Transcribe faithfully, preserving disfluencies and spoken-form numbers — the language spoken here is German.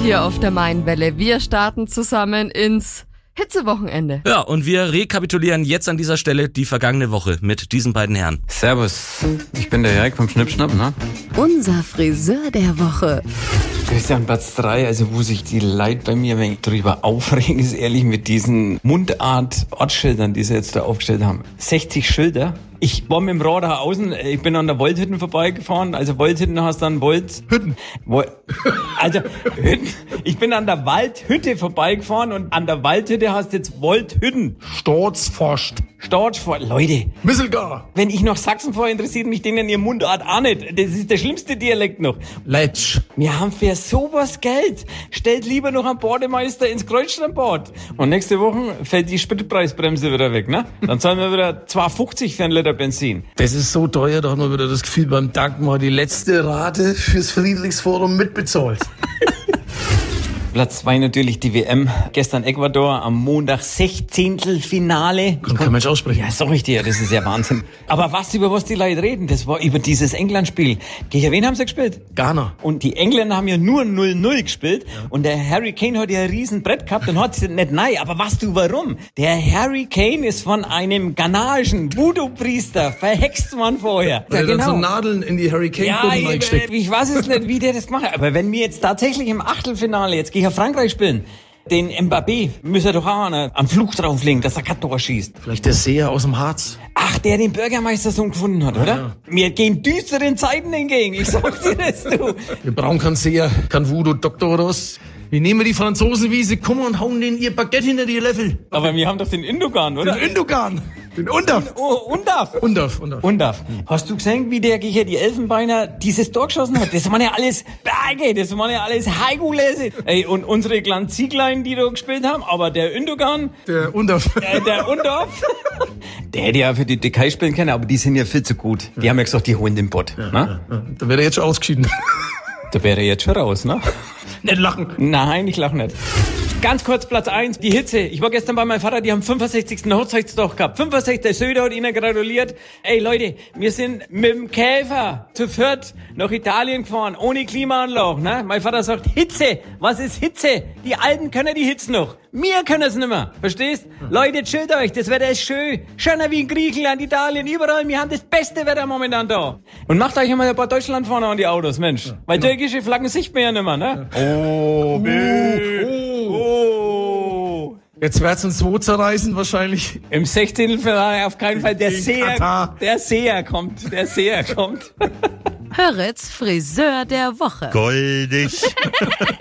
hier auf der Mainwelle. Wir starten zusammen ins Hitzewochenende. Ja, und wir rekapitulieren jetzt an dieser Stelle die vergangene Woche mit diesen beiden Herren. Servus, ich bin der Erik vom Schnippschnapp, ne? Unser Friseur der Woche. Christian, Platz drei, also wo sich die Leute bei mir wenn drüber aufregen, ist ehrlich mit diesen Mundart-Ortsschildern, die sie jetzt da aufgestellt haben. sechzig Schilder. Ich war mit dem Rad da außen, ich bin an der Woldhütten vorbeigefahren, also Woldhütten hast dann Wold... Hütten. Wo, also Hütten. Ich bin an der Waldhütte vorbeigefahren und an der Waldhütte hast jetzt Woldhütten. Staatsforst. Staatsforst. Leute. Misselgar. Wenn ich nach Sachsen fahre, interessiert mich denen ihr Mundart auch nicht. Das ist der schlimmste Dialekt noch. Leitsch. Wir haben für sowas Geld. Stellt lieber noch einen Bademeister ins Kreuzsteinbad. Und nächste Woche fällt die Spritpreisbremse wieder weg, ne? Dann zahlen wir wieder zwei fünfzig für einen Liter Benzin. Das ist so teuer, da hat man wieder das Gefühl, beim Tanken mal die letzte Rate fürs Friedrichsforum mitbezahlt. Platz zwei natürlich die W M. Gestern Ecuador, am Montag Sechzehntelfinale. Kann kein Mensch aussprechen. Ja, sag ich dir, das ist ja Wahnsinn. Aber was, über was die Leute reden, das war über dieses England-Spiel. Gegen wen haben sie gespielt? Ghana. Und die Engländer haben ja nur null null gespielt. Ja. Und der Harry Kane hat ja ein riesen Brett gehabt und hat nicht nein. Aber weißt du warum? Der Harry Kane ist von einem ghanaischen Voodoo-Priester verhext worden vorher. Weil ja, er genau. dann so Nadeln in die Harry Kane-Kunden ja, reingesteckt. Ich weiß es nicht, wie der das gemacht hat. Aber wenn wir jetzt tatsächlich im Achtelfinale jetzt gegen Frankreich spielen, den Mbappé müssen wir doch auch am Flug drauflegen, dass er kein Tor schießt. Vielleicht der Seher aus dem Harz. Ach, der den Bürgermeistersohn gefunden hat, oder? Ja. Wir gehen düsteren Zeiten entgegen, ich sag dir das, du. Wir brauchen keinen Seher, keinen Voodoo-Doktor oder was. Wir nehmen die Franzosen, wie sie kommen und hauen denen ihr Baguette hinter die Löffel. Aber wir haben doch den Indogan, oder? Den Indogan. Den Undaf. Oh, Undaf. Undaf, Undaf. Undaf. Hm. Hast du gesehen, wie der gegen die Elfenbeiner dieses Tor geschossen hat? Das waren ja alles Berge, das waren ja alles Heigulese. Ey, und unsere kleinen Zieglein, die da gespielt haben, aber der Indogan... Der Undaf. Der, der Undaf. Der hätte ja für die Türkei spielen können, aber die sind ja viel zu gut. Die ja. haben ja gesagt, die holen den Pott. Ja, ne? ja, ja. Da wäre er jetzt schon ausgeschieden. Da wäre er jetzt schon raus, ne? Nicht lachen. Nein, ich lach nicht. Ganz kurz Platz eins, die Hitze. Ich war gestern bei meinem Vater, die haben fünfundsechzigsten Hochzeitstag gehabt. fünfundsechzig, der Söder hat ihnen gratuliert. Ey Leute, wir sind mit dem Käfer zu viert nach Italien gefahren, ohne Klimaanlage. Ne? Mein Vater sagt, Hitze, was ist Hitze? Die Alten können die Hitze noch. Wir können es nicht mehr. Verstehst? Hm. Leute, chillt euch, das Wetter ist schön. Schöner wie in Griechenland, Italien, überall. Wir haben das beste Wetter momentan da. Und macht euch einmal ein paar Deutschlandfahrer an die Autos, Mensch. Ja, weil genau. Türkische Flaggen sieht man ja nicht mehr, ne? Ja. Oh, oh, oh. Oh. Jetzt wird's uns zwei zerreißen wahrscheinlich. Im Sechzehntelfinale auf keinen Fall. Der Seher, der Seher kommt. Der Seher kommt. Höritz Friseur der Woche. Goldig.